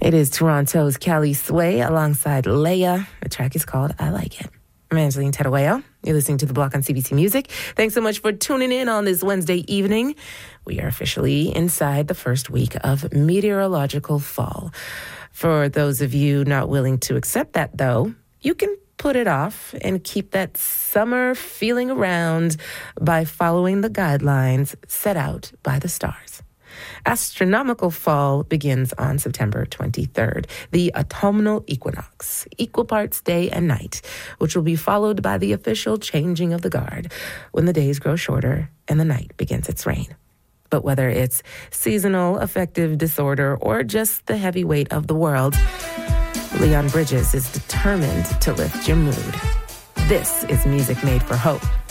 It is Toronto's Kelly Sway alongside Leia. The track is called I Like It. I'm Angeline Terueo. You're listening to The Block on CBC Music. Thanks so much for tuning in on this Wednesday evening. We are officially inside the first week of meteorological fall. For those of you not willing to accept that, though, you can put it off and keep that summer feeling around by following the guidelines set out by the stars. Astronomical fall begins on September 23rd, the autumnal equinox, equal parts day and night, which will be followed by the official changing of the guard when the days grow shorter and the night begins its reign. But whether it's seasonal affective disorder or just the heavy weight of the world, Leon Bridges is determined to lift your mood. This is Music Made for Hope.